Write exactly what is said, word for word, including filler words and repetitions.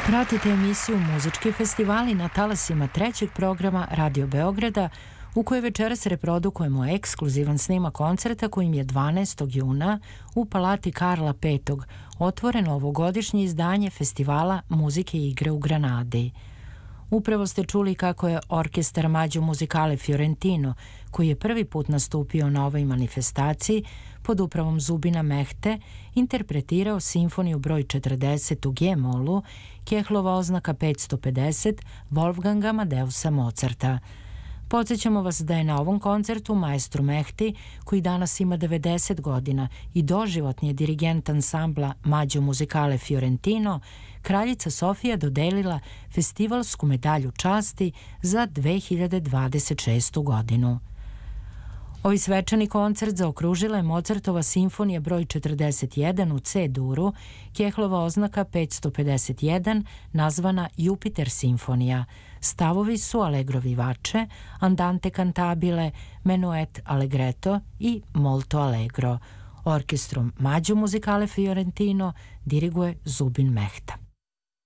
Pratite emisiju Muzički festivali na talasima trećeg programa Radio Beograda, u kojoj večeras reprodukujemo ekskluzivan snimak koncerta kojim je dvanaestog juna u Palati Karla petog otvoreno ovogodišnje izdanje festivala muzike i igre u Granadi. Upravo ste čuli kako je orkestar Maggio Musicale Fiorentino, koji je prvi put nastupio na ovoj manifestaciji pod upravom Zubina Mehte, interpretirao simfoniju broj četrdeset u G-molu, Kehlova oznaka petsto pedeset, Wolfganga Amadeusa Mozarta. Podsjećamo vas da je na ovom koncertu maestru Mehti, koji danas ima devedeset godina i doživotni je dirigent ansambla Maggio Musicale Fiorentino, kraljica Sofija dodelila festivalsku medalju časti za dve hiljade dvadeset šestu godinu. Ovaj svečani koncert zaokružila je Mozartova simfonija broj četrdeset jedan u C-duru, Kehlova oznaka petsto pedeset jedan, nazvana Jupiter simfonija. Stavovi su Allegro vivace, Andante cantabile, Menuet allegretto i Molto allegro. Orkestrom Maggio Musicale Fiorentino diriguje Zubin Mehta.